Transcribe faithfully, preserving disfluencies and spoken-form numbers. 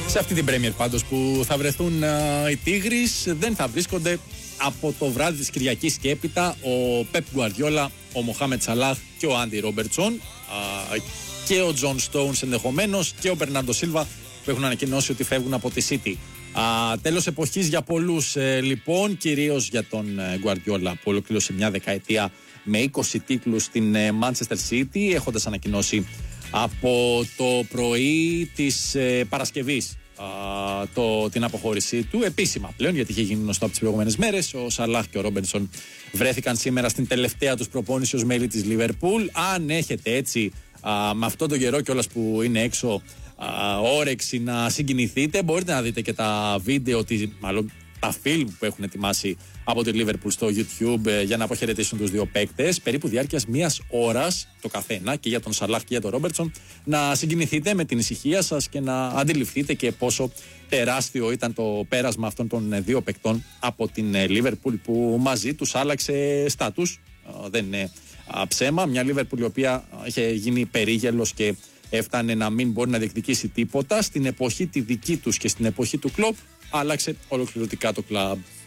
Σε αυτή την Premier πάντως που θα βρεθούν uh, οι Τίγρεις δεν θα βρίσκονται από το βράδυ της Κυριακής και έπειτα ο Πεπ Γκουαρδιόλα, ο Μοχάμετ Σαλάχ και ο Άντι Ρόμπερτσον uh, και ο Τζον Στόουνς ενδεχομένως και ο Μπερνάντο Σίλβα που έχουν ανακοινώσει ότι φεύγουν από τη City. Uh, τέλος εποχής για πολλούς ε, λοιπόν, κυρίως για τον Γκουαρδιόλα που ολοκλήρωσε μια δεκαετία με είκοσι τίτλους στην ε, Manchester City, έχοντας ανακοινώσει από το πρωί της ε, Παρασκευής α, το, την αποχώρησή του επίσημα πλέον, γιατί είχε γίνει γνωστό από τις προηγούμενες μέρες. Ο Σαλάχ και ο Ρόμπερτσον βρέθηκαν σήμερα στην τελευταία τους προπόνηση ως μέλη της Liverpool. Αν έχετε έτσι α, με αυτόν τον καιρό κιόλας που είναι έξω α, όρεξη να συγκινηθείτε, μπορείτε να δείτε και τα βίντεο, μάλλον τα φιλμ που έχουν ετοιμάσει από τη Liverpool στο YouTube ε, για να αποχαιρετήσουν τους δύο παίκτες, περίπου διάρκειας μίας ώρας το καθένα, και για τον Σαλάχ και για τον Ρόμπερτσον, να συγκινηθείτε με την ησυχία σας και να αντιληφθείτε και πόσο τεράστιο ήταν το πέρασμα αυτών των δύο παικτών από την Liverpool που μαζί τους άλλαξε στάτους. Ε, δεν είναι α, ψέμα. Μια Liverpool η οποία είχε γίνει περίγελος και έφτανε να μην μπορεί να διεκδικήσει τίποτα. Στην εποχή τη δική τους και στην εποχή του Κλοπ άλλαξε ολοκληρωτικά το κλαμπ.